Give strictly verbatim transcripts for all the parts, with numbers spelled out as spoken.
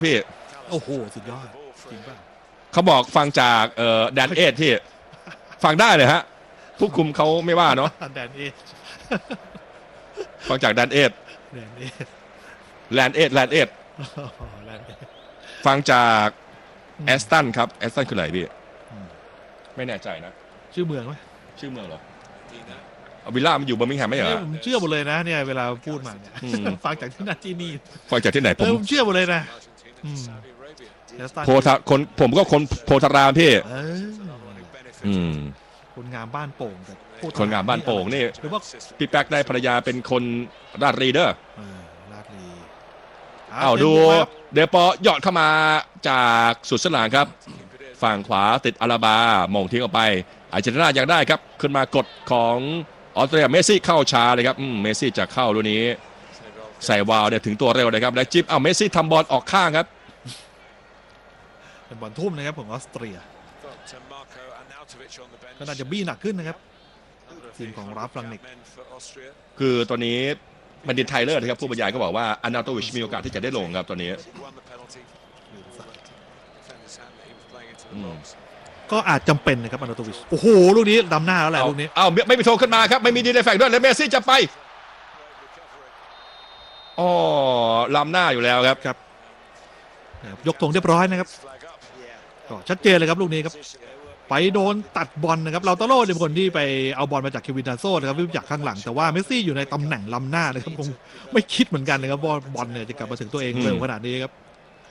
พี่โอ้โหสุดยอดจริงป่ะเขาบอกฟังจากเอ่อแดนเอทที่ฟังได้เลยฮะผู้คุมเขาไม่ว่าเนาะแดนเอชฟังจากแดนเอทแดนเอชแลนเอทแลนเอทแดนเอชฟังจากแอสตันครับแอสตันคือไหนพี่ไม่แน่ใจนะชื่อเมืองไหมชื่อเมืองเหรอวิลล่ามันอยู่เบอร์มิงแฮมไม่เหรอผมเชื่อหมดเลยนะเนี่ยเวลาพูดมาเนี่ยฟังจากที่นั่นที่นี่ฟังจากที่ไหนผมผมเชื่อหมดเลยนะโพธาคนผมก็คนโพธารามพี่อืมคนงามบ้านโป่งแต่คนงามบ้านโป่งนี่หรือว่าพี่แป๊กได้ภรรยาเป็นคนราชรีเด้อราชรีอ้าวดูเดปอหยอดเข้ามาจากสุดสนามครับฝั่งขวาติดอาราบามองทิ้งออกไปอาร์เจนตินายังได้ครับขึ้นมากดของออสเตรเลียเมสซี่เข้าช้าเลยครับเมสซี่จะเข้าลูกนี้ใส่วาล์วเนี่ยถึงตัวเร็วนะครับและจิ๊บเอาเมสซี่ทำบอลออกข้างครับเป็นบอลทุ่มนะครับของออสเตรียก็น่าจะบี้หนักขึ้นนะครับทีมของราฟรังนิกคือตอนนี้บัณฑิตไทเลอร์นะครับผู้บรรยายก็บอกว่าอานาโตวิชมีโอกาสที่จะได้ลงครับตอนนี้ก็อาจจำเป็นนะครับอานาโตวิชโอ้โหลูกนี้ดำหน้าแล้วแหละลูกนี้อ้าวไม่มีโทรขึ้นมาครับไม่มีดีเลย์แฟกด้วยแล้วเมสซี่จะไปอ๋อล้ำหน้าอยู่แล้วครับครับยกธงเรียบร้อยนะครับก็ชัดเจนเลยครับลูกนี้ครับไปโดนตัดบอลนะครับเราตโร่เป็นคนที่ไปเอาบอลมาจากเควินดานโซ่นะครับวิ่งจากข้างหลังแต่ว่าเมสซี่อยู่ในตำแหน่งล้ำหน้านะครับคงไม่คิดเหมือนกันนะครับว่าบอลเนี่ยจะกลับมาถึงตัวเองเร็วขนาดนี้ครับ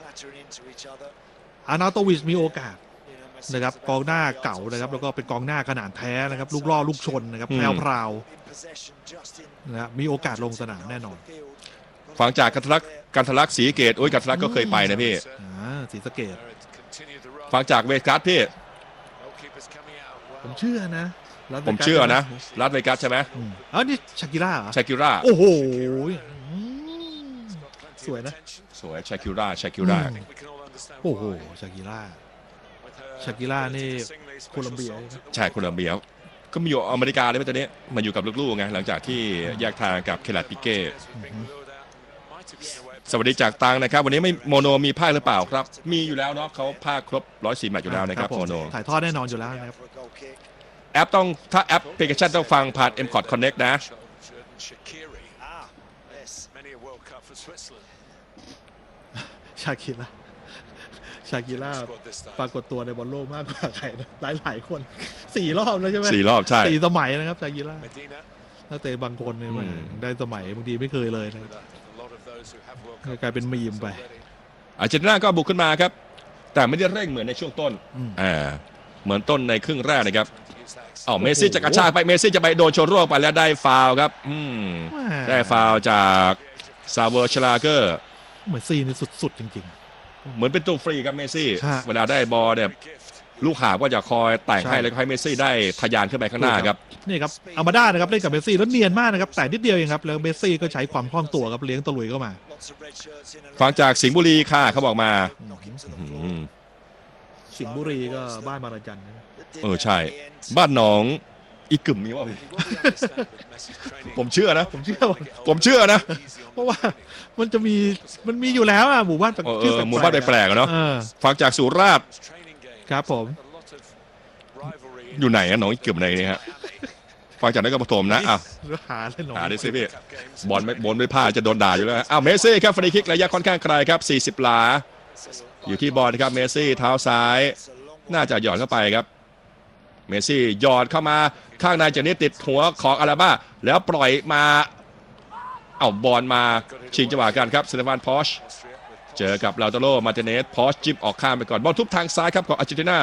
อานาโตวิชมีโอกาสนะครับกองหน้าเก่านะครับแล้วก็เป็นกองหน้าขนาดแท้นะครับลูกล่อลูกชนนะครับแพรวพราวนะมีโอกาสลงสนามแน่นอนฟังจากกันทลักกันทลักสีเกตโอ้ยกันทลักก็เคยไปนะพี่สีสะเกตฟังจากเวกัสพี่ผมเชื่อนะผมเชื่อนะรัสเวกัสใช่ไหมอ๋อนี่ชากิร่าเหรอชากิร่าโอ้โหสวยนะสวยชากิร่าชากิร่าโอ้โหชากิร่าชากิร่านี่โคลัมเบียใช่โคลัมเบียก็มีอยู่อเมริกาเลยตอนนี้มาอยู่กับลูกๆไงหลังจากที่แยกทางกับเคลัดปิเก้สวัสดีจากตังนะครับวันนี้ไม่โมโนมีภาคหรือเปล่าครับมีอยู่แล้วเนาะเขาภาคครบร้อยสี่แมตช์อยู่แล้วนะครับโมโนถ่ายทอดแน่นอนอยู่แล้วนะครับแอปต้องถ้าแอปพลิเคชันต้องฟังผ่าน เอ็ม คอร์ด Connect นะชากิร่าชากิร่าปรากฏตัวในบอลโลกมากกว่าใครหลายหลายคนสี่รอบแล้วใช่ไหมสี่รอบใช่สี่สมัยนะครับชากิร่านักเตะบางคนเนี่ยได้สมัยบางทีไม่เคยเลยนะกลายเป็นมีมไปอาร์เจนตินาก็บุกขึ้นมาครับแต่ไม่ได้เร่งเหมือนในช่วงต้นอ่าเหมือนต้นในครึ่งแรกนะครับอ๋อเมสซี่จะกระชากไปเมสซี่จะไปโดนโชว์ร่วงไปแล้วได้ฟาวล์ครับอืมได้ฟาวล์จากซาเวอร์ชลาเกอร์เหมือนซีนี่สุดๆจริงๆเหมือนเป็นตัวฟรีครับเมสซี่เวลาได้บอลเนี่ยลูกหาก็จะคอยแต่งให้แล้วให้เมสซี่ได้ทะยานขึ้นไปข้างหน้าครับนี่ครับอามาด้านะครับเล่นกับเมสซี่แล้วเนียนมากนะครับแต่นิดเดียวเองครับแล้วเมสซี่ก็ใช้ความคล่องตัวครับเลี้ยงตะลุยเข้ามาฟังจากสิงห์บุรีค่ะเขาบอกมาสิงห์บุรีก็บ้านมาราจันเออใช่บ้านหนองอีกึ่มมีว่าผมเชื่อนะผมเชื่อผมเชื่อนะเพราะว่ามันจะมีมันมีอยู่แล้วอ่ะหมู่บ้านชื่อหมู่บ้านแปลกๆเนาะฟังจากสุราษฎร์ครับผมอยู่ไหนอะหนองอีกึ่มไหนนี่ฮะฟังจากนักกรรมฐมนะอ่ะหาเลยหนองหาได้สิพี่บอลไม่บอลไม่พลาดจะโดนด่าอยู่แล้วอ้าวเมสซี่ครับฟรีคิกระยะค่อนข้างไกลครับสี่สิบหลาอยู่ที่บอลครับเมสซี่เท้าซ้ายน่าจะหย่อนเข้าไปครับเมสซี่หยอดเข้ามาข้างในจากนี้ติดหัวของอาราบ้าแล้วปล่อยมาเอาบอลมาชิงจังหวะกันครับเซเลวานพอชเจอกับลาโตโรมาร์ติเนสพอชจิ้มออกข้ามไปก่อนบอลทุบทางซ้ายครับของอาร์เจนตินา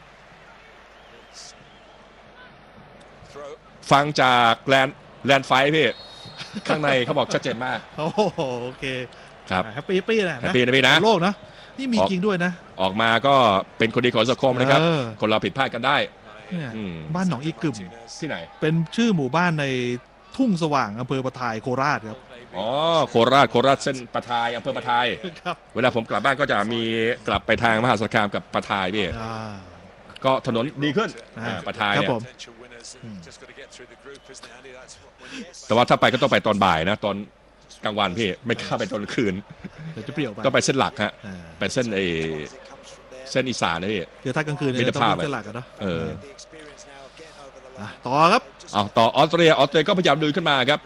ฟังจากแลนแลนไฟพี่ข้างในเขาบอกชัดเจนมากโอ้โอเคครับแฮปปี้ปี้นะแฮปปี้นะพี่นะโลกนะนี่มีจริงด้วยนะออกมาก็เป็นคนดีของสังคมนะครับคนเราผิดพลาดกันได้บ้านหนองอีกึ่มที่ไหนเป็นชื่อหมู่บ้านในทุ่งสว่างอำเภอปะทายโคราชครับอ๋อโคราชโคราชเส้นปะทายอำเภอปะทายเวลาผมกลับบ้านก็จะมีกลับไปทางมหาสารคามกับปะทายพี่ก็ถนนดีขึ้นปะทายเนี่ยแต่ว่าถ้าไปก็ต้องไปตอนบ่ายนะตอนกลางวันพี่ไม่ข้ามไปตอนคืนเดี๋ยวจะเปรี้ยวไปก็ไปเส้นหลักฮะอ่าไปเส้นไอเส้นอีสานนะพี่เดี๋ยวถ้ากลางคืนเนี่ยมิตรต้องภาพเป็นเส้นหลักกันเนาะเอออ่ะต่อครับเอาต่อออสเตรียออสเตรียก็พยายามดูขึ้นมาครับ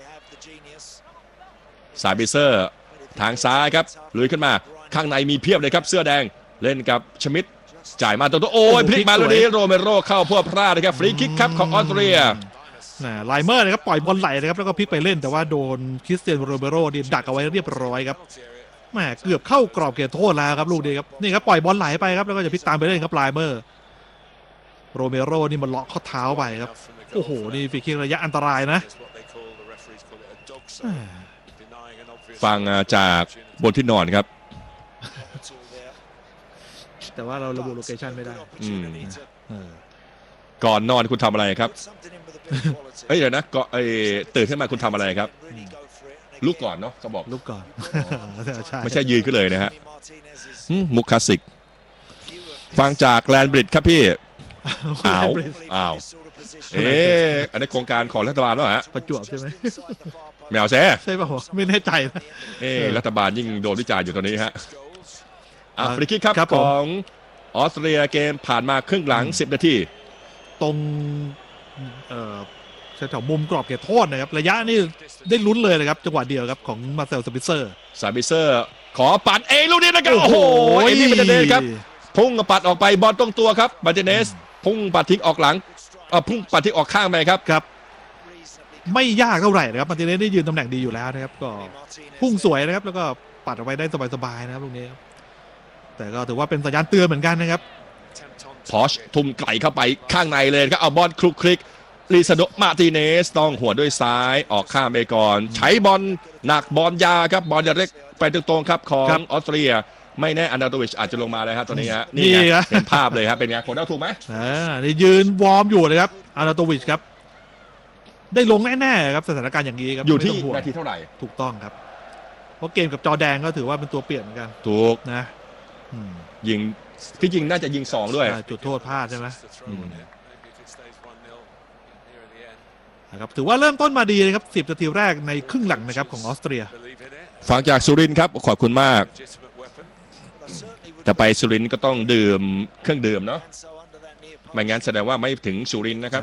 สายบิเซอร์ทางซ้ายครับลุยขึ้นมาข้างในมีเพียบเลยครับเสื้อแดงเล่นกับชมิดจ่ายมาตัวตัวโอ้ยพลิกมาแล้วนี้โรเมโรเข้าพวกพลาดนะครับฟรีคิกครับของออสเตรียน่ะไลเมอร์นะครับปล่อยบอลไหลนะครับแล้วก็พลิกไปเล่นแต่ว่าโดนคริสเตียนโรเบโรนี่ดักเอาไว้เรียบร้อยครับแหมเกือบเข้ากรอบเขตโทษแล้วครับลูกนี้ครับนี่ครับปล่อยบอลไหลไปครับแล้วก็จะพลิกตามไปเล่นครับไลเมอร์โรเมโรนี่มันเลาะข้อเท้าไปครับโอ้โหนี่ฟรีคิกระยะอันตรายนะฟังจากบนที่นอนครับแต่ว่าเราระบุโลเคชั่นไม่ได้อืมเออก่อนนอนคุณทำอะไรครับเอ้ยเดี๋ยวนะก็ไอ้ตื่นขึ้นมาคุณทำอะไรครับลุกก่อนเนาะเขาบอกลุกก่อน ใช่ไม่ใช่ยืนขึ้นเลยนะฮะอืมมุกคลาสสิกฟังจากแลนบริดครับพี่อ้าวอ้าวเอ๊ะอันนี้โครงการของรัฐบาลวะฮะประจวบใช่ไหมแมวแซ่ใช่ป่าวไม่แน่ใจนะเอ๊ะรัฐบาลยิ่งโดนวิจารณ์อยู่ตอนนี้ฮะอ่ะอ่าฟรีคิกครับครับขผมองออสเตรียเกมผ่านมาครึ่งหลังสิบนาทีตรงเอ่อแถวๆมุมกรอบเขตโทษนะครับระยะนี่ได้ลุ้นเลยนะครับจังหวะเดียวครับของมาเซลสปิเซอร์ซาบิเซอร์ขอปัดเองลูกนี้นะครับโอ้โหเอมี่เบนเดนครับพุ่งปัดออกไปบอลตรงตัวครับมาร์ติเนสพุ่งปัดทิ้งออกหลังเอ่อพุ่งปัดทิ้งออกข้างไปครับครับ ไม่ยากเท่าไหร่นะครับมาร์ติเนสได้ยืนตำแหน่งดีอยู่แล้วนะครับก็พุ่งสวยนะครับแล้วก็ปัดออกไปได้สบายๆนะครับลูกนี้ครับแต่ก็ถือว่าเป็นสัญญาณเตือนเหมือนกันนะครับพอชทุ่มไกลเข้าไปข้างในเลยครับเอาบอลคลุกคลิกลิซาโดมาร์ติเนสต้องหัวด้วยซ้ายออกข้ามไปก่อน ใช้บอลหนักบอลยาครับบอลยาเล็กไปตรงๆครับของครับออสเตรียไม่แน่อันดาโตวิชอาจจะลงมาเลยครับตอนนี้ฮะนี่นี่ไงครับเห็นภาพเลยครับเป็นไงผลเดาถูกไหมอ่านี่ยืนวอร์มอยู่นะครับอานาโตวิชครับได้ลงแน่ๆครับสถานการณ์อย่างนี้ครับอยู่ที่ไม่ต้งห่วงนาทีเท่าไหร่ถูกต้องครับเพราะเกมกับจอแดงก็ถือว่าเป็นตัวเปลี่ยนเหมือนกันถูกนะอืมยิงที่จริงน่าจะยิงสองด้วยอ่าจุดโทษพลาดใช่ไหมอืมนะครับถือว่าเริ่มต้นมาดีนะครับสิบนาทีแรกในครึ่งหลังนะครับของออสเตรียฟังจากสุรินทร์ครับขอบคุณมากแต่ไปสุรินทร์ก็ต้องดื่มเครื่องดื่มเนาะไม่งั้นแสดงว่าไม่ถึงสุรินทร์นะครับ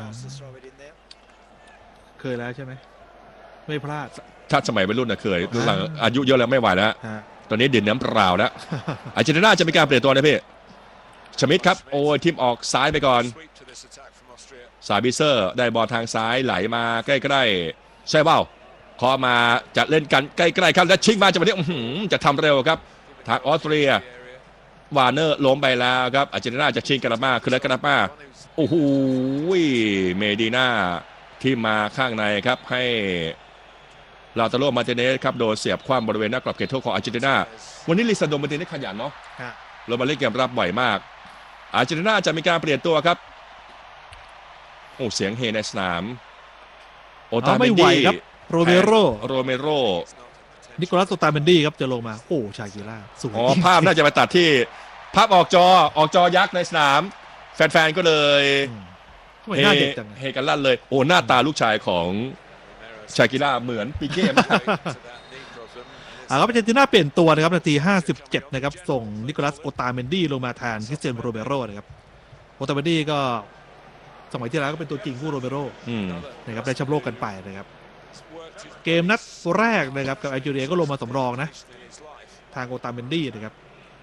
เคยแล้วใช่ไหมไม่พลาดถ้าสมัยวัยรุ่นนะเคยรุ่นหลังอายุเยอะแล้วไม่ไหวแล้วฮะตอนนี้ดื่มน้ำเปล่าแล้วอาร์เจนตินาจะมีการเปลี่ยนตัวนะพี่ชมิดครับโอ้ยทีมออกซ้ายไปก่อนซาบิเซอร์ได้บอลทางซ้ายไหลมาใกล้ๆใช่เปล่าขอมาจะเล่นกันใกล้ๆครับและชิงมาจะมาที่จะทำเร็วครับทางออสเตรียวาร์เนอร์ล้มไปแล้วครับอาร์เจนตินาจะชิงกระมาคือแล้วกระมาโอ้โหเมดีน่าที่มาข้างในครับให้ลาตาโลมาร์ติเนสครับโดนเสียบคว้ำบริเวณหน้ากรอบเขตโทษของอาร์เจนตินาวันนี้ลิซาโดมาร์ติเนสขยันเนาะฮะเรามาเล่นเกมรับบ่อยมากอาร์เจนตินาจะมีการเปลี่ยนตัวครับโอ้เสียงเฮในสนามโอตาเอาเมไม่นไหวดี้ครับโรเมโรโรเมโรนิโคลัสโตตาเมนดี้ครับจะลงมาโอ้ชากิล่าสวยอ๋อภาพน่าจะไปตัดที่ภาพออกจอออกจอยักษ์ในสนาม แฟนๆก็เลยอืมทำไมหน้าเด็กจังเฮกันลั่นเลยโอ้หน้าตาลูกชายของชากิล่าเหมือนปีเก้มากอ่าครับอาร์เจนตินาเปลี่ยนตัวนะครับนาทีห้าสิบเจ็ดนะครับส่งนิโคลัสโอตาเมนดี้ลงมาแทนคริสเตียนโรเบโรนะครับโอตาเมนดี้ก็สมัยที่แล้วก็เป็นตัวจริงคู่โรเบโรอืมนะครับได้แชมป์โลกกันไปนะครับเกมนัดแรกนะครับกับไอจีเรียก็ลงมาสำรองนะทางโอตาเมนดี้นะครับ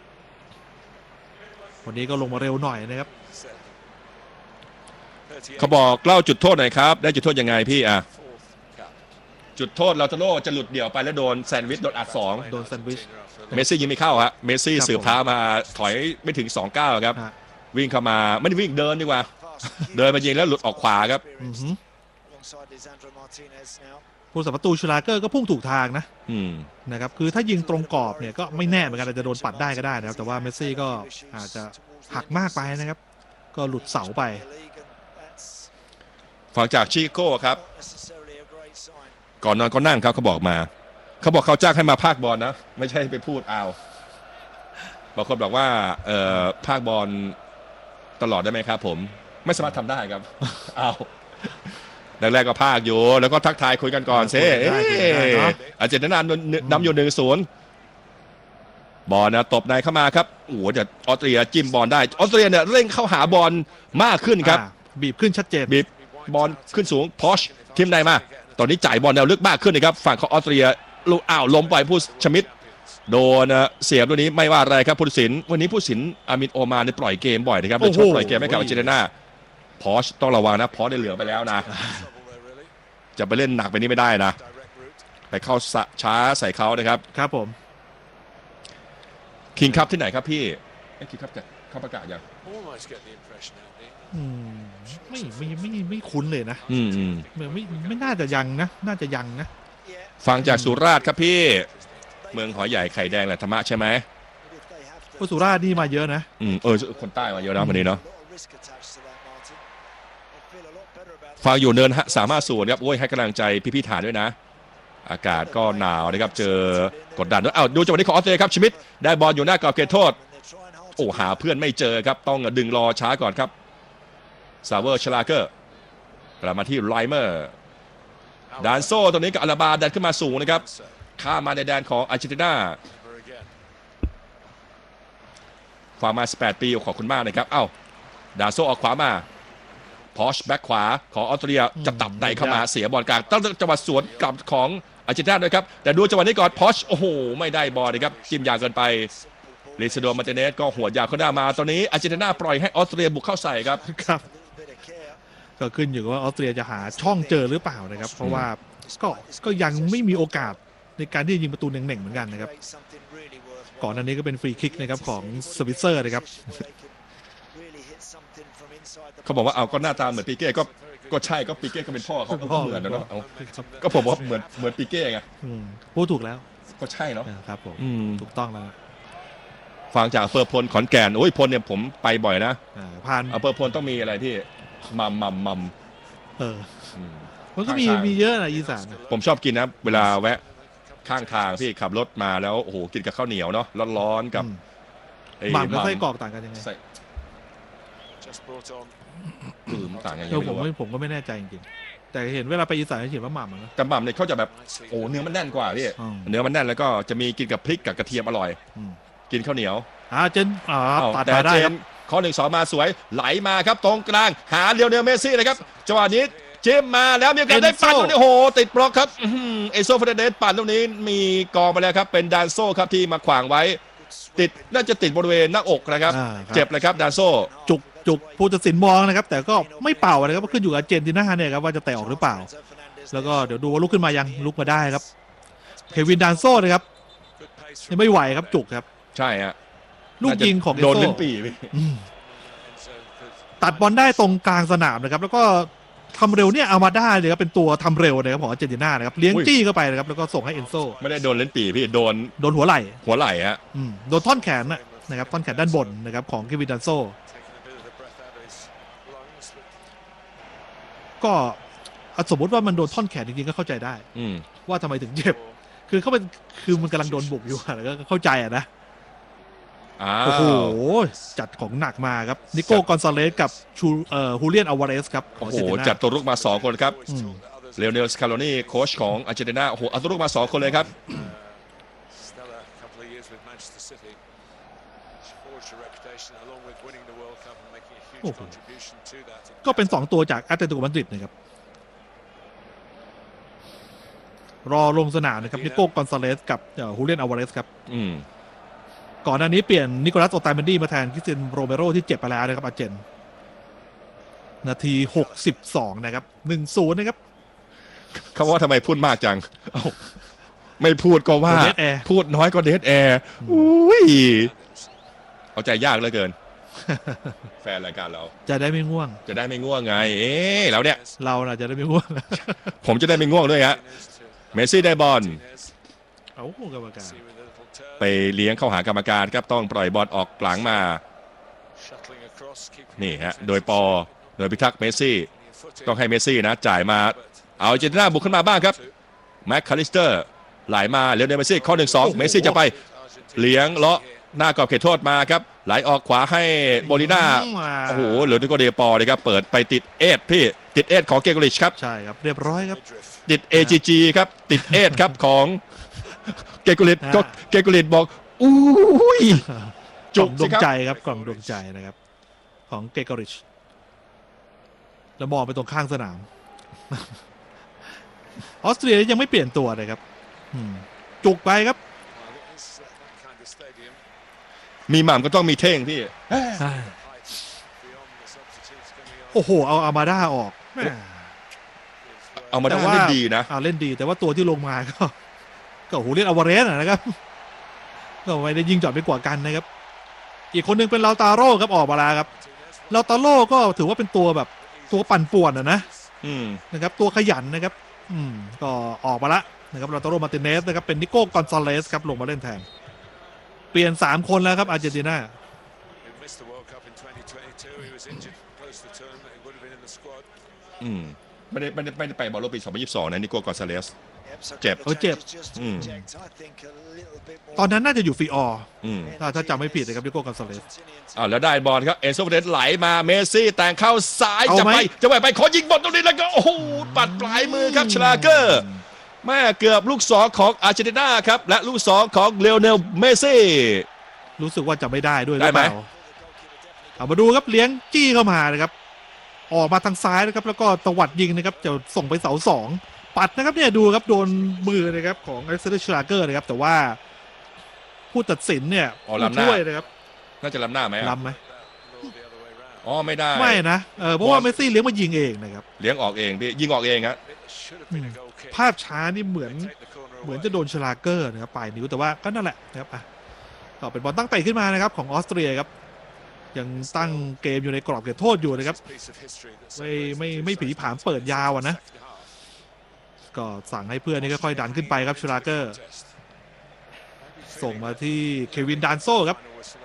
วันนี้ก็ลงมาเร็วหน่อยนะครับเขาบอกเล่าจุดโทษหน่อยครับได้จุดโทษยังไงพี่อ่ะจุดโทษเราตาโลจะหลุดเดี่ยวไปแล้วโดนแซนด์วิชโดนอัดสองโดนแซนด์วิชเมสซี่ยิงไม่เข้าฮะเมสซี่ครับสืบเท้ามาถอยไม่ถึงสองก้าวครับฮะวิ่งเข้ามาไม่ได้วิ่งเดินดีกว่า เดินมายิงแล้วหลุดออกขวาครับอือหือผู้สัมประตูชูลาเกอร์ก็พุ่งถูกทางนะอืมนะครับคือถ้ายิงตรงกรอบเนี่ยก็ไม่แน่เหมือนกันอาจจะโดนปัดได้ก็ได้นะครับแต่ว่าเมสซี่ก็อาจจะหักมากไปนะครับก็หลุดเสาไปฟังจากชิโก้ครับก่อนนอนก็นั่งครับเขาบอกมาเขาบอกเขาจ้างให้มาพากย์บอลนะไม่ใช่ไปพูดเอาบางคนบอกว่าเอ่อพากย์บอลตลอดได้ไหมครับผมไม่สามารถทำได้ครับเอาแรกๆก็พากอยู่แล้วก็ทักทายคุยกันก่อนเซ่ได้คุยกันได้เนอะอาร์เจนตินานำอยู่หนึ่งศูนย์บอลนะตบในเข้ามาครับโอ้โหเดี๋ยวออสเตรียจิ้มบอลได้ออสเตรียเนี่ยเร่งเข้าหาบอลมากขึ้นครับอ่าบีบขึ้นชัดเจนบีบบอลขึ้นสูงพอชทีมในมาตอนนี้จ่ายบอลแนวลึกมากขึ้นนะครับฝั่งของออสเตรียลูกอ้าวล้มไปผู้ชมิดโดนนะเสียบตัวนี้ไม่ว่าอะไรครับผู้ตัดสินวันนี้ผู้ตัดสินอามินโอมานเนี่ยปล่อยเกมบ่อยนะครับโดยเฉพาะปล่อยเกมให้กับอาร์เจนตินาพอชต้องระวังนะพอชได้เหลือไปแล้วนะจะไปเล่นหนักไปนี้ไม่ได้นะไปเข้าช้าใส่เขานะครับครับผมคิงคัพที่ไหนครับพี่ไอ้คิงคัพจะเข้าประกาศยังอืมไม่ไม่ไม่ไม่ไม่คุ้นเลยนะอืมอืมไม่ไม่ไม่น่าจะยังนะ น่าจะยังนะฟังจากสุราษฎร์ครับพี่เมืองหอยใหญ่ไข่แดงแหละธรรมะใช่ไหมโอสุราษฎร์นี่มาเยอะนะอืมเออคนใต้มาเยอะนะวันนี้เนาะฟังอยู่เนินฮะสามารถสูนครับโอ้ยให้กำลังใจพี่ๆฐานด้วยนะอากาศก็หนาวนะครับเจอกดดันด้วยอ้าวดูจังหวะนี้ของออสเตรเลียครับชมิดได้บอลอยู่หน้ากรอบเขตโทษโอ้หาเพื่อนไม่เจอครับต้องดึงรอช้าก่อนครับซาเวอร์ชลาเกอร์กลับมาที่ไลเมอร์ดานโซ่ตอนนี้กับอาราบาดันขึ้นมาสูงนะครับข้ามมาในแดนของอาร์เจนตินาฝากมาสิบแปดปีขอบคุณมากนะครับเอ้าดานโซ่ออกขวามาพอชแบ็คขวาของออสเตรียจะตับในเข้ามาเสียบอลกลางต้องจังหวะสวนกลับของอาร์เจนตินาด้วยครับแต่ดูจังหวะนี้ก่อนพอชโอ้โหไม่ได้บอลนะครับจิ้มยาวเกินไปลิซาโดมาร์ติเนสก็หัวยาวเข้าหน้ามาตอนนี้อาร์เจนตินาปล่อยให้ออสเตรียบุกเข้าใส่ครับครับ ก็ขึ้นอยู่กับว่าออสเตรียจะหาช่องเจอหรือเปล่านะครับ เพราะว่าก็ก็ยังไม่มีโอกาสในการที่จะยิงประตูเน่งๆเหมือนกันนะครับ ก่อนหน้านี้ก็เป็นฟรีคิกนะครับของสวิตเซอร์นะครับเขาบอกว่าเอาก็หน้าตาเหมือนปีเก้ก็ก็ใช่ก็ปีเก้ก็เป็นพ่อเขาก็เหมือนนะเนาะเอาก็ผมว่าเหมือนเหมือนปีเก้ไงอืมพูดถูกแล้วก็ใช่เนาะครับผมอืมถูกต้องแล้วฟังจากอำเภอพลขอนแก่นโอ้ยพลเนี่ยผมไปบ่อยนะอ่าผ่านอำเภอพลต้องมีอะไรที่มัมมัมมัมเอออืมมันก็มีใช่ๆมีเยอะนะอีสานผมชอบกินนะเวลาแวะข้างทางพี่ขับรถมาแล้วโอ้โหกินกับข้าวเหนียวเนาะร้อนๆกับอืมไอ้หม่ำกับไส้กรอกต่างกันยังไงใส่อืมต่างกันยังเออไงผมไม่รู้ไม่ผมก็ไม่แน่ใจจริงๆแต่เห็นเวลาไปอีสานเห็นว่าหม่ำอะนะแต่หม่ำเนี่ยเขาจะแบบโอ้เนื้อมันแน่นกว่าพี่อืมเนื้อมันแน่นแล้วก็จะมีกินกับพริกกับกระเทียมอร่อยอืมกินข้าวเหนียวอ่าเจนอ่าอ้าวตัดแต่มาได้เจครันบข้อหนึ่งสองมาสวยไหลมาครับตรงกลางหาเลียวเนลเมสซี่นะครับจังหวะนี้จิ้มมาแล้วมีโอกาสได้ปั่นตรงนี้โอ้โหติดบล็อกครับอื้อหือเอโซเฟรเดสปั่นตรงนี้มีกองไปแล้วครับเป็นดานโซ่ครับที่มาขวางไว้ติดน่าจะติดบริเวณหน้าอกนะครับอ่าครับเจ็บเลยครับดานโซ่จุกจุกผู้ตัดสินมองนะครับ แต่ก็ไม่เป่านะครับขึ้นอยู่กับอาร์เจนตินาเนี่ยครับว่าจะเตะออกหรือเปล่า แล้วก็เดี๋ยวดูว่าลุกขึ้นมายังลุกมาได้ครับเควินดานโซ่นะครับยังไม่ไหวครับจุกครับใช่ฮะลูกยิงของเอโดนโซ่ลิ้นปี่พี่อืมตัดบอลได้ตรงกลางสนามนะครับ แล้วก็ทำเร็วเนี่ยเอามาได้เลยครับเป็นตัวทำเร็วนะครับของอาร์เจนตินานะครับเลี้ยงจี้เข้าไปนะครับแล้วก็ส่งให้เอนโซไม่ได้โดนลิ้นปี่พี่โดนโดนหัวไหล่หัวไหล่ฮะอืมโดนท่อนแขนน่ะนะครับท่อนแขนด้านบนนะครับของเควินดานโซก็อ่ะสมมติว่ามันโดนท่อนแขนจริงๆก็เข้าใจได้อืมว่าทำไมถึงเจ็บ คือเขาเป็นคือมันกำลังโดนบุกอยู่อะแล้วก็เข้าใจอะนะอ้าโอ้โหวจัดของหนักมาครับนิโก้กอนซาเลสกับชูเอ่อฮูเลียนอวาเรสครับของโอ้อาร์โหเจนตินาจัดตัวรุกมาสองคนครับอืมเลโอเนลสคาโลนี่โค้ชของอาร์เจนตินาโอ้โหเอาตัวรุกมาสองคนเลยครับโอ้โหก็เป็นสองตัวจากแอตเลติโกมาดริดนะครับ รอลงสนามนะครับนิโก้กอนซาเลสกับฮูเลียนอวาเรสครับอืมก่อนหน้านี้เปลี่ยนนิโคลัสโอตาเมนดี้มาแทนคริสเตียนโรเมโรที่เจ็บไปแล้วนะครับอาร์เจนนาทีหกสิบสองนะครับ หนึ่งศูนย์ นะครับเขาว่าทำไมพูดมากจังเอ้าไม่พูดก็ว่าเดดแอร์พูดน้อยก็เดทแอร์อุ้ยเอาใจยากเหลือเกิน แฟนรายการเราจะได้ไม่ง่วงจะได้ไม่ง่วงไง เอ๊ะแล้วเนี่ยเราน่ะจะได้ไม่ง่วงผมจะได้ไม่ง่วงด้วยฮะเมสซี่ได้บอลเอ้ากรรมการไปเลี้ยงเข้าหากรรมการครับต้องปล่อยบอลออกหลังมานี่ฮะโดยปอโดยพิทักษ์เมสซี่ต้องให้เมสซี่นะจ่ายมาเอาอาร์เจนตินาบุกขึ้นมาบ้างครับแม็กคาลิสเตอร์ไหลมาเลี้ยวเดนเมสซี่ข้อหนึ่งสองเมสซี่จะไปเลี้ยงเลาะหน้ากรอบเขตโทษมาครับไหลออกขวาให้โบลิน่าโอ้โหเหลือนิโกเดปอเลยครับเปิดไปติดเอ็ดพี่ติดเอทของเกโกริชครับใช่ครับเรียบร้อยครับติด เอ จี จี ครับติดเอทครับของเกโกริชก็เกโกริชบอกอุ้ยกล่องจุดกสิครับวงใจครับกล่องดวงใจนะครับของเกเกอริชแล้วมองไปตรงข้างสนาม ออสเตรียยังไม่เปลี่ยนตัวเลยครับอืมจุกไปครับมีหม่ำก็ต้องมีเท่งพี่โอ้โหเอาอามาด้าออกแม่เอามาได้แต่ว่าเล่นดีนะอ่าเล่นดีแต่ว่าตัวที่ลงมาก็ ก็โอ้โหเล่นอวาเรสนะครับก็ไม่ได้ยิงจอดไปกว่ากันนะครับอีกคนหนึงเป็นลาตาโร่ครับออกมาแล้วครับลาตาโร่ก็ถือว่าเป็นตัวแบบตัวปั่นป่วนอะนะอืมนะครับตัวขยันนะครับอืมก็ออกมาละนะครับลาตาโร่มาร์ติเนสนะครับเป็นนิโก้กอนซาเลสครับลงมาเล่นแทนเปลี่ยนสามคนแล้วครับอาร์เจนตินาอืมไม่ได้ไม่ได้ไม่ได้ไปบอลโลกปีสองพันยี่สิบสองนะนิโก้กอนซาเลส เจ็บเออเจ็บอืมตอนนั้นน่าจะอยู่ฟรีอออืมถ้าถ้าจำไม่ผิดนะครับนิโก้กอนซาเลสอ้าวแล้วได้บอลครับเอนโซเฟเดสไหลมาเมสซี่แต่งเข้าซ้ายเอาจะไหมไปจะไปไปขอยิงบอลตรงนี้แล้วก็โอ้โหปัดปลายมือครับชลาเกอร์แม่เกือบลูกสองของอาร์เจนตินาครับและลูกสองของเลโอเนลเมสซี่รู้สึกว่าจะไม่ได้ด้วยได้ไหมรือเปล่าเอามาดูครับเลี้ยงจี้เข้ามานะครับออกมาทางซ้ายนะครับแล้วก็ตวัดยิงนะครับจะส่งไปเสาสองปัดนะครับเนี่ยดูครับโดนมือนะครับของอเล็กซานเดอร์ชลาเกอร์นะครับแต่ว่าผู้ตัดสินเนี่ยอ๋อผู้ล้ำหน้าช่วยนะครับน่าจะล้ำหน้าไหมอะล้ำไหมอ๋อไม่ได้ไม่นะเออเพราะว่าเมสซี่เลี้ยงมายิงเองนะครับเลี้ยงออกเองพี่ยิงออกเองครับอืมภาพช้านี่เหมือนเหมือนจะโดนชลาเกอร์นะครับปลายนิ้วแต่ว่าก็นั่นแหละนะครับอ่ะก็เป็นบอลตั้งเตะขึ้นมานะครับของออสเตรียครับยังตั้งเกมอยู่ในกรอบเขตโทษอยู่นะครับไม่ไม่ไม่ผีผามเปิดยาวอะนะก็สั่งให้เพื่อนนี่ค่อยๆดันขึ้นไปครับชลาเกอร์ส่งมาที่เควินดานโซ่ครับ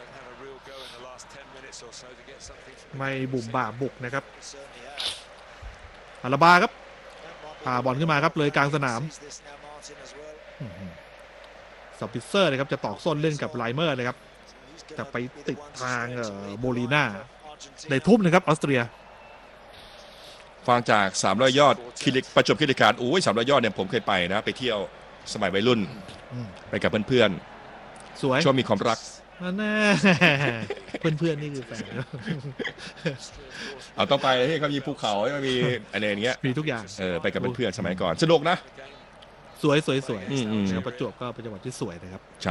ไม่บุ่มบ่ามบุกนะครับอาราบาครับพาบอลขึ้นมาครับเลยกลางสนามซับปิเซอร์นะครับจะตอกส้นเล่นกับไลเมอร์นะครับแต่ไปติดทางเอ่อโบลีน่าในทุ่มนะครับออสเตรียฟังจากสามร้อยยอดคิริประจวบคีรีขันธ์โอ้ยสามร้อยยอดเนี่ยผมเคยไปนะไปเที่ยวสมัยวัยรุ่นอืมไปกับเพื่อนสวยๆช่วงมีความรักนั่นแน่ เพื่อนๆนี่คือแฟนเอาต้องไปที่เขามีภูเขาเขามีอะไรอย่างเงี้ยมีทุกอย่างเออไปกับเพื่อนๆสมัยก่อนสนุกนะสวยสวยสวยอืมอืมนะครับประจวบก็เป็นจังหวัดที่สวยนะครับใช่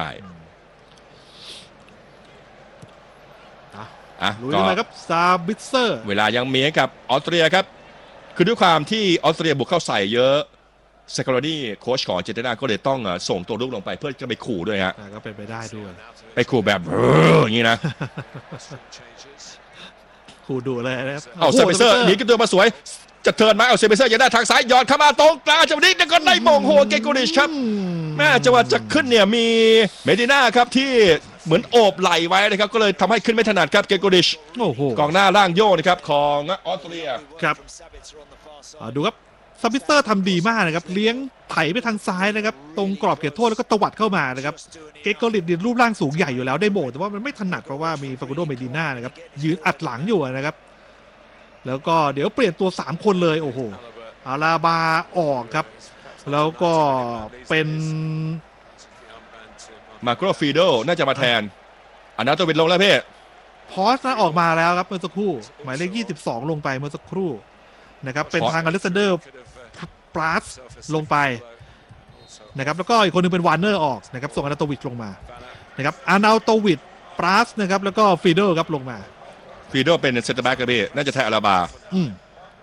อ่ะอ่ะลุยก็ขึ้นมาครับซาบิเซอร์เวลายังมีให้กับออสเตรียครับ คือด้วยความที่ออสเตรียบุกเข้าใส่เยอะเซคาโรนี่โค้ชของอาร์เจนตินาก็เลยต้องเอ่อส่งตัวรุกลงไปเพื่อจะไปขู่ด้วยฮะอ่ะก็เป็นไปได้ด้วยไปขู่แบบเอออย่างนี้นะครูดูเลยนะครับเอาเซเบเซอร์หนีกันตัวมาสวย จะเทิร์นมาเอาเซเบเซอร์ยังได้ทางซ้ายหยอดเข้ามาตรงกลางจังหวะนี้แล้วก็ได้มงโหเกโกริชครับอืมแม่จังหวะจะขึ้นเนี่ยมีเมดิน่าครับที่เหมือนโอบไหลไว้นะครับก็เลยทำให้ขึ้นไม่ถนัดครับเกโกริชโอ้โหกองหน้าล่างโยกนะครับของออสเตรียครับอ่ะดูครับซาบิเซอร์ทำดีมากนะครับเลี้ยงไถไปทางซ้ายนะครับตรงกรอบเขตโทษแล้วก็ตวัดเข้ามานะครับเกโกริชดินรูปร่างสูงใหญ่อยู่แล้วได้โบแต่ว่ามันไม่ถนัดเพราะว่ามีฟากูโดเมดิน่านะครับยืนอัดหลังอยู่นะครับแล้วก็เดี๋ยวเปลี่ยนตัวสามคนเลยโอ้โหอาราบาออกครับ แล้วก็เป็นมาโกรฟีโดน่าจะมาแทนอันนั้นตัวเป็นลงแล้วพี่พอสนะออกมาแล้วครับเมื่อสักครู่หมายเลขยี่สิบสองลงไปเมื่อสักครู่นะครับเป็นทางอเล็กซานเดอร์ปราสลงไปนะครับแล้วก็อีกคนหนึงเป็นวานเนอร์ออกนะครับส่งอานาโตวิชลงมานะครับอานาโตวิชปราสนะครับแล้วก็ฟีเดอร์ครับลงมาฟีโดเป็นเซนเตอร์แบ็กครับพี่น่าจะแทนอาราบาอืม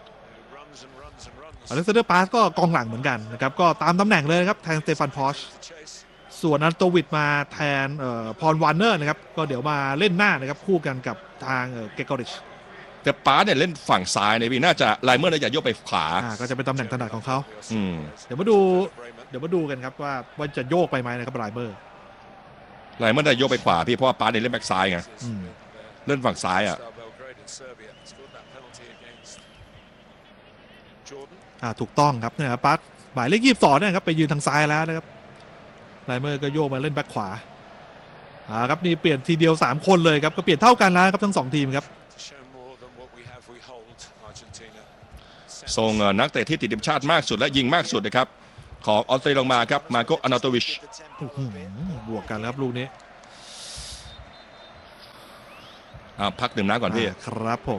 อเล็กซานเดอร์ปราสก็กองหลังเหมือนกันนะครับก็ตามตำแหน่งเลยครับแทนสเตฟานพอชส่วนอานาโตวิชมาแทนเอ่อพรวานเนอร์นะครับก็เดี๋ยวมาเล่นหน้านะครับคู่กันกับทางเอ่อเกกอริชแต่ป้าเนี่ยเล่นฝั่งซ้ายเนี่ยพี่น่าจะไลเมอร์น่าจะโยกไปขวาอ่าก็จะเป็นตำแหน่งถนัดของเขาอืมเดี๋ยวมาดูเดี๋ยวมาดูกันครับว่าว่าจะโยกไปไหมนะครับไลเมอร์ไลเมอร์น่าจะโยกไปขวาพี่เพราะว่าป้าเนี่ยเล่นแบ็กซ้ายไงอืมเล่นฝั่งซ้ายอ่ะอ่าถูกต้องครับเนี่ยครับปัสหมายเลขยี่สิบสองเนี่ยครับไปยืนทางซ้ายแล้วนะครับไลเมอร์ก็โยกมาเล่นแบ็คขวาอ่าครับนี่เปลี่ยนทีเดียวสามคนเลยครับก็เปลี่ยนเท่ากันแล้วครับทั้งสองทีมครับส่งนักเตะที่ติดทีมชาติมากสุดและยิงมากสุดนะครับของออสเตรเลียลงมาครับมาโกอานาโตวิชบวกกันแล้วครับลูกนี้อ่าพักดื่มน้ำก่อนพี่ครับผม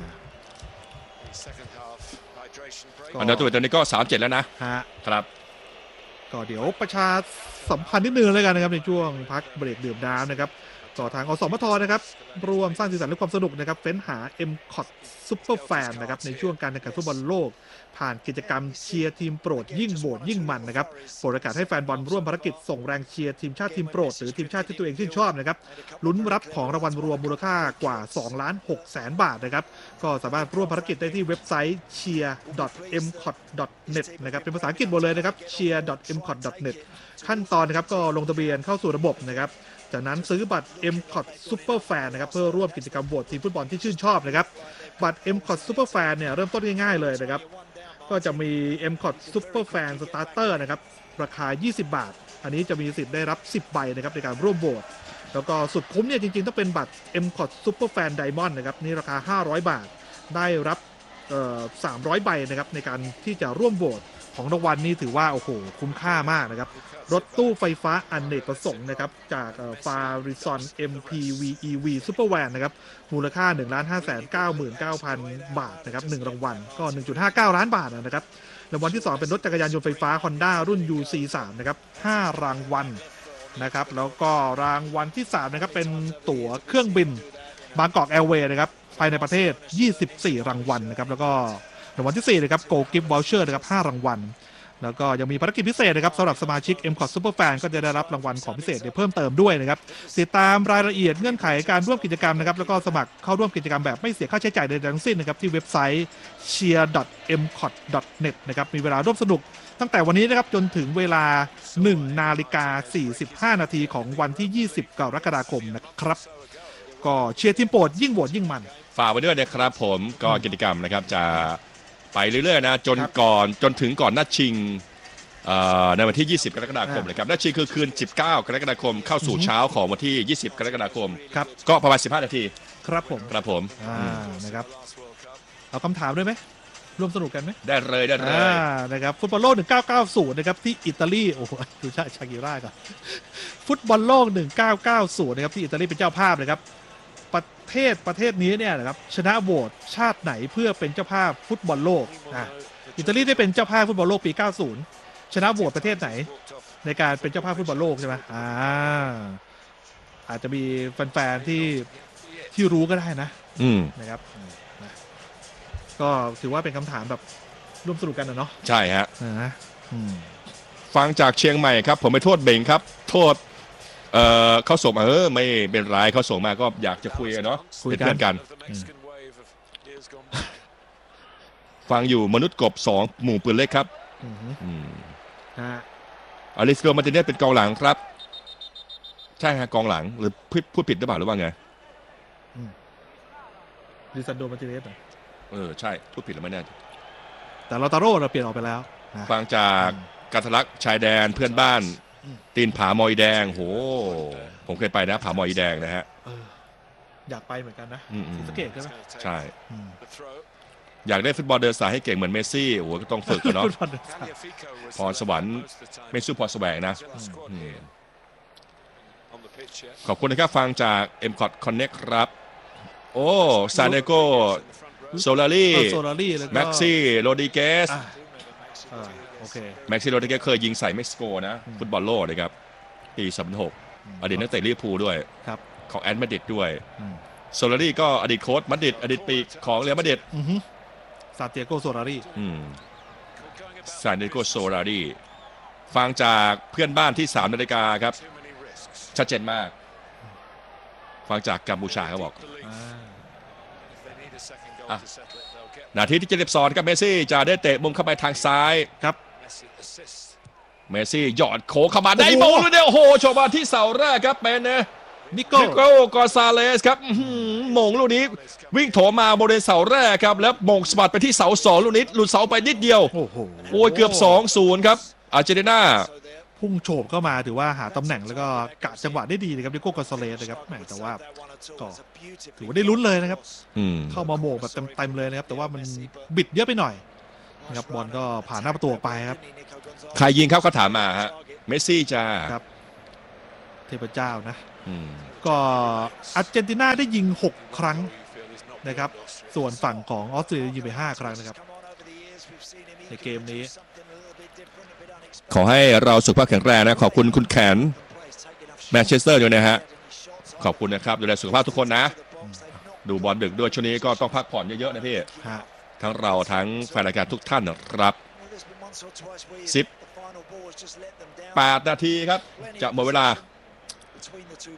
อานาโตวิชตอนนี้ก็สามเจ็ดแล้วนะฮะครับก็เดี๋ยวประชาสัมพันธ์นิดนึงเลยกันนะครับในช่วงพักเบรกดื่มน้ำนะครับต่อทางอสมทนะครับรวมสร้างสีสันและความสนุกนะครับเฟ้นหา เอ็ม ซี โอ ที Super Fan นะครับในช่วงการแข่งขันฟุตบอลโลกผ่านกิจกรรมเชียร์ทีมโปรดยิ่งโหวตยิ่งมันนะครับโปรดประกาศให้แฟนบอลร่วมภารกิจส่งแรงเชียร์ทีมชาติทีมโปรดหรือทีมชาติที่ตัวเองชื่นชอบนะครับลุ้นรับของรางวัลรวมมูลค่ากว่า สองล้านหกแสน บาทนะครับก็สามารถร่วมภารกิจได้ที่เว็บไซต์ เชียร์ ดอท เอ็ม ซี โอ ที ดอท เน็ต นะครับเป็นภาษาอังกฤษหมดเลยนะครับ เชียร์ ดอท เอ็ม ซี โอ ที ดอท เน็ต ขั้นตอนนะครับก็ลงทะเบียนเข้าสู่ระบบนะครับจากนั้นซื้อบัตร เอ็ม ซี โอ ที Super Fan นะครับเพื่อร่วมกิจกรรมโหวตทีมฟุตบอลที่ชื่นชอบนะครับบัตร เอ็ม ซี โอ ที Super Fan เนี่ยเริ่มต้นง่ายๆเลยนะครับก็จะมี เอ็ม ซี โอ ที Super Fan Starter นะครับราคายี่สิบบาทอันนี้จะมีสิทธิ์ได้รับสิบใบนะครับในการร่วมโหวตแล้วก็สุดคุ้มเนี่ยจริงๆต้องเป็นบัตร เอ็ม ซี โอ ที Super Fan Diamond นะครับนี่ราคาห้าร้อยบาทได้รับเอ่อสามร้อยใบนะครับในการที่จะร่วมโหวตของรางวัลนี้ถือว่าโอ้โหคุ้มค่ามากนะครับรถตู้ไฟฟ้าอเนกประสงค์นะครับจากฟาริซอน เอ็ม พี วี อี วี Super Van นะครับมูลค่า หนึ่งล้านห้าแสนเก้าหมื่นเก้าพัน บาทนะครับหนึ่งรางวัลก็ หนึ่งจุดห้าเก้า ล้านบาทนะครับรางวัลที่สองเป็นรถจักรยานยนต์ไฟฟ้า Honda รุ่น ยู ซี สาม นะครับห้ารางวัลนะครับแล้วก็รางวัลที่สามนะครับเป็นตั๋วเครื่องบินบางกอกแอร์เวย์นะครับภายในประเทศยี่สิบสี่รางวัลนะครับแล้วก็รางวัลที่สี่นะครับ Go Gift Voucher นะครับห้ารางวัลแล้วก็ยังมีภารกิจพิเศษนะครับสำหรับสมาชิก เอ็ม ซี โอ ที Super Fan ก็จะได้รับรางวัลของพิเศษเพิ่มเติมด้วยนะครับติดตามรายละเอียดเงื่อนไขการร่วมกิจกรรมนะครับแล้วก็สมัครเข้าร่วมกิจกรรมแบบไม่เสียค่าใช้จ่ายใดๆทั้งสิ้นนะครับที่เว็บไซต์ เชียร์ ดอท เอ็ม ซี โอ ที ดอท เน็ต นะครับมีเวลาร่วมสนุกตั้งแต่วันนี้นะครับจนถึงเวลาหนึ่งนาฬิกาสี่สิบห้านาทีของวันที่ยี่สิบกรกฎาคมนะครับก็เชียร์ทีมโปรดยิ่งโหวตยิ่งมันฝากไว้ด้วยนะครับผมก็กิจกรรมนะครับจะไปเรื่อยๆนะจนก่อนจนถึงก่อนนัดชิงในวันที่ยี่สิบกรกฎาคมนะครับนัดชิงคือคืนสิบเก้ากรกฎาคมเข้าสู่เช้าของวันที่ยี่สิบกรกฎาคมครับก็ประมาณสิบห้านาทีครับผมครับผมอ่านะครับเอาคำถามด้วยไหมร่วมสนุกกันไหมได้เลยได้เลยนะครับฟุตบอลโลกหนึ่งพันเก้าร้อยเก้าสิบนะครับที่อิตาลีโอ้โหดูชาชากิร่าก่อนฟุตบอลโลกหนึ่งพันเก้าร้อยเก้าสิบนะครับที่อิตาลีเป็นเจ้าภาพนะครับประเทศประเทศนี้เนี่ยนะครับชนะโหวตชาติไหนเพื่อเป็นเจ้าภาพฟุตบอลโลกอ่ะอิตาลีได้เป็นเจ้าภาพฟุตบอลโลกปีเก้าสิบชนะโหวตประเทศไหนในการเป็นเจ้าภาพฟุตบอลโลกใช่ไหมอ่าอาจจะมีแฟนๆที่ที่รู้ก็ได้นะอืมนะครับก็ถือว่าเป็นคำถามแบบร่วมสนุกกันนะเนาะใช่ฮะนะฟังจากเชียงใหม่ครับผมไปโทษเบงครับโทษเอ่อเขาส่งมาเออไม่เป็นไรเขาส่งมาก็อยากจะคุยเนาะเป็นเพื่อนกันฟังอยู่มนุษย์กบสองหมู่ปืนเล็กครับอลิสโกมาติเนสเป็นกองหลังครับใช่ฮะกองหลังหรือพูดผิดหรือเปล่าหรือว่าไงลิซันโดมาติเนสเออใช่พูดผิดแล้วไม่แน่แต่ลอตาโร่เราเปลี่ยนออกไปแล้วฟังจากกัทลักชายแดนเพื่อนบ้านตีนผามอยแดงโหผมเคยไปนะผามอยแดงนะฮะอยากไปเหมือนกันนะศรีสะเกษใช่ไหมใช่อยากได้ฟุตบอลเดินสายให้เก่งเหมือนเมสซี่โอ้โหก็ต้องฝึกกันเนาะพรสวรรค์ไม่สู้พรแสวงนะขอบคุณนะครับฟังจาก เอ็ม ซี โอ ที Connect ครับโอ้ซานเดโกโซลารีแม็กซี่โรดิเกสแม็กซี่โรดิเกสเคยยิงใส่เม็กซิโกนะฟุตบอลโลกนะครับปีสองพันหกอดีตนักเตะลิเวอร์พูลด้วยของแอตมาดริดด้วยโซลารีก็อดีตโค้ชมาดริดอดีตปีกของเรอัลมาดริดซานเตียโกโซลารีซานเตียโกโซลารีฟังจากเพื่อนบ้านที่สามนาฬิกาครับชัดเจนมากฟังจากกัมพูชาเขาบอกนาทีที่เจ็ดสิบสองครับเมสซี่จะได้เตะมุมเข้าไปทางซ้ายครับเมสซี่หยอดโค้งเข้ามาได้บอลเลยเนี่ยโอ้โหโชว์มาที่เสาแรกครับเป็นเนนิโก้กอซาเลสครับมงลูกนี้วิ่งโถมาบริเวณเสาแรกครับแล้วมงสปัดไปที่เสาสองลูกนี้หลุดเสาไปนิดเดียวโอ้โหโอ้ยเกือบ สองศูนย์ ครับอาร์เจนตินาพุ่งโฉบเข้ามาถือว่าหาตำแหน่งแล้วก็กะจังหวะได้ดีนะครับนิโก้กอซาเลสนะครับแต่ว่าก็ถือว่าได้ลุ้นเลยนะครับเข้ามาโมงแบบเต็มๆเลยนะครับแต่ว่ามันบิดเยอะไปหน่อยนะครับบอลก็ผ่านหน้าประตูออกไปครับใครยิงครับเขาถามมาฮะเมสซี่จ้าครับเทพเจ้านะอืมก็อาร์เจนตินาได้ยิงหกครั้งนะครับส่วนฝั่งของออสเตรเลียยิงไปห้าครั้งนะครับในเกมนี้ขอให้เราสุขภาพแข็งแรงนะขอบคุณคุณแขนแมนเชสเตอร์ด้วยนะฮะขอบคุณนะครับดูแลสุขภาพทุกคนนะดูบอลดึกด้วยช่วงนี้ก็ต้องพักผ่อนเยอะๆนะพี่ฮะทั้งเราทั้งแฟนรายการทุกท่านนะครับสิบแปดนาทีครับจะหมดเวลา